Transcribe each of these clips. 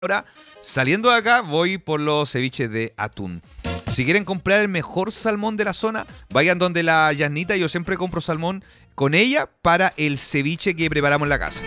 Ahora, saliendo de acá, voy por los ceviches de atún. Si quieren comprar el mejor salmón de la zona, vayan donde la Yasnita. Yo siempre compro salmón con ella para el ceviche que preparamos en la casa.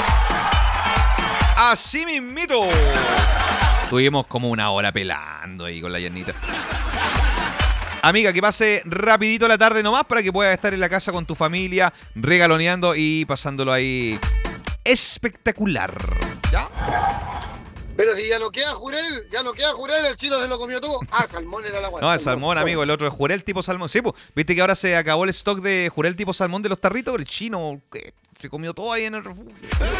¡Así mismito! Tuvimos como una hora pelando ahí con la Yasnita. Amiga, que pase rapidito la tarde nomás para que puedas estar en la casa con tu familia, regaloneando y pasándolo ahí espectacular. ¿Ya? Pero si ya no queda Jurel, el chino se lo comió todo. Ah, salmón era la guay. No, el salmón, amigo, el otro es Jurel tipo salmón. Sí, pues, viste que ahora se acabó el stock de Jurel tipo salmón de los tarritos. El chino se comió todo ahí en el refugio.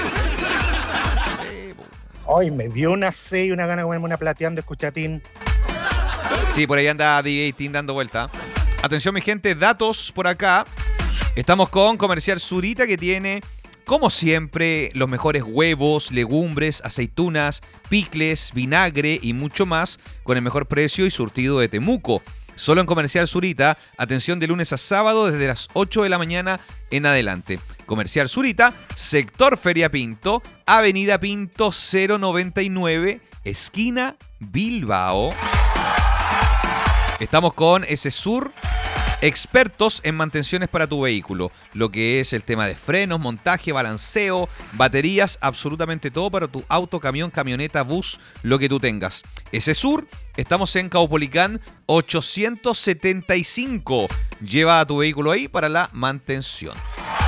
Hoy me dio una sed y una gana de comerme una plateando escuchatín. Sí, por ahí anda DJ Team dando vuelta. Atención, mi gente, datos por acá. Estamos con Comercial Zurita, que tiene, como siempre, los mejores huevos, legumbres, aceitunas, picles, vinagre y mucho más, con el mejor precio y surtido de Temuco. Solo en Comercial Zurita, atención de lunes a sábado desde las 8 de la mañana en adelante. Comercial Zurita, sector Feria Pinto, Avenida Pinto 099, esquina Bilbao. Estamos con Esesur, expertos en mantenciones para tu vehículo. Lo que es el tema de frenos, montaje, balanceo, baterías, absolutamente todo para tu auto, camión, camioneta, bus, lo que tú tengas. Esesur, estamos en Caupolicán 875. Lleva a tu vehículo ahí para la mantención.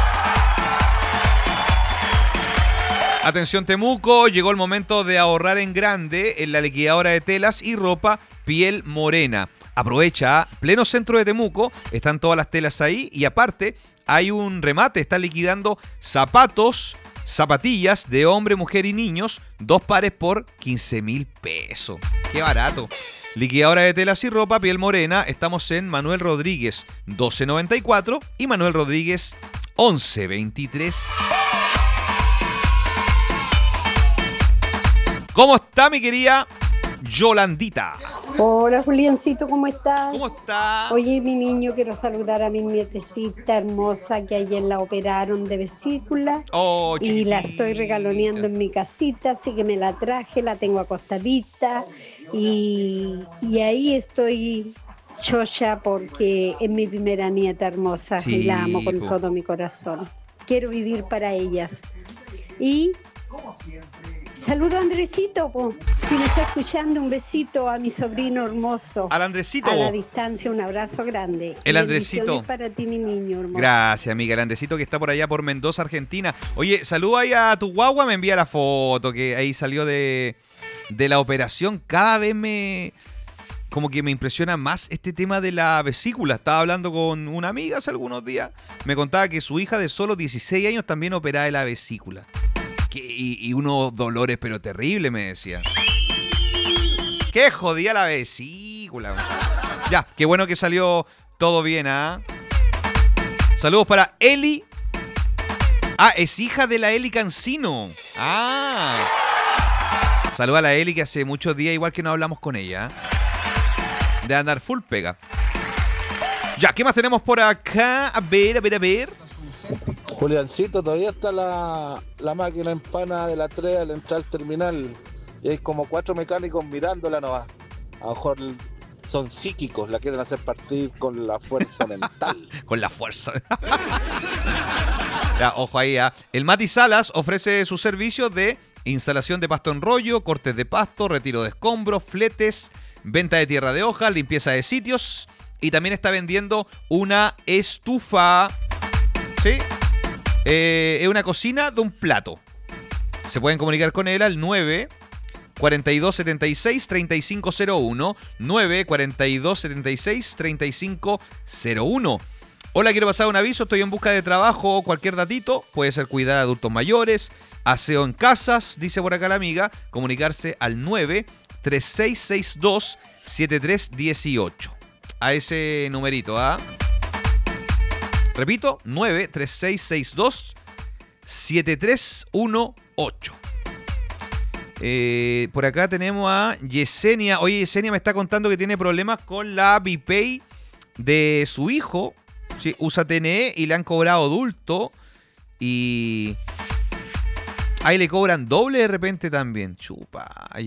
Atención Temuco, llegó el momento de ahorrar en grande en la liquidadora de telas y ropa Piel Morena. Aprovecha, pleno centro de Temuco, están todas las telas ahí y aparte hay un remate, están liquidando zapatos, zapatillas de hombre, mujer y niños, 2 pares por 15.000 pesos. ¡Qué barato! Liquidadora de telas y ropa Piel Morena, estamos en Manuel Rodríguez 1294 y Manuel Rodríguez 1123. ¿Cómo está mi querida Yolandita? Hola Juliancito, ¿cómo estás? ¿Cómo está? Oye, mi niño, quiero saludar a mi nietecita hermosa que ayer la operaron de vesícula y la estoy regaloneando en mi casita, así que me la traje, la tengo acostadita y ahí estoy chocha porque es mi primera nieta hermosa y la amo con todo mi corazón. Quiero vivir para ellas. Y saludo a Andresito, si me está escuchando, un besito a mi sobrino hermoso. Al Andresito. A la distancia, un abrazo grande. El Andresito. Para ti, mi niño hermoso. Gracias, amiga. El Andresito que está por allá por Mendoza, Argentina. Oye, saluda ahí a tu guagua, me envía la foto que ahí salió de la operación. Cada vez como que me impresiona más este tema de la vesícula. Estaba hablando con una amiga hace algunos días. Me contaba que su hija de solo 16 años también operaba de la vesícula. Y unos dolores pero terribles, me decía. ¡Qué jodía la vesícula! Ya, qué bueno que salió todo bien, ¿ah? Saludos para Eli. Ah, es hija de la Eli Cancino. Ah. Saludos a la Eli, que hace muchos días igual que no hablamos con ella. De andar full pega. Ya, ¿qué más tenemos por acá? A ver. Juliancito, todavía está la máquina empana de la 3 al entrar al terminal y hay como 4 mecánicos mirándola nomás. A lo mejor son psíquicos, la quieren hacer partir con la fuerza mental. Con la fuerza. Ya, ojo ahí, ¿eh? El Mati Salas ofrece sus servicios de instalación de pasto en rollo, cortes de pasto, retiro de escombros, fletes, venta de tierra de hoja, limpieza de sitios y también está vendiendo una estufa. ¿Sí? Es una cocina de un plato. Se pueden comunicar con él al 9-4276-3501. 9-4276-3501. Hola, quiero pasar un aviso. Estoy en busca de trabajo o cualquier datito. Puede ser cuidar a adultos mayores, aseo en casas, dice por acá la amiga. Comunicarse al 9-3662-7318. A ese numerito, ¿ah? Repito, 93662-7318. Por acá tenemos a Yesenia. Oye, Yesenia me está contando que tiene problemas con la BPay de su hijo. Sí, usa TNE y le han cobrado adulto. Y Ahí le cobran doble de repente también. Chupa.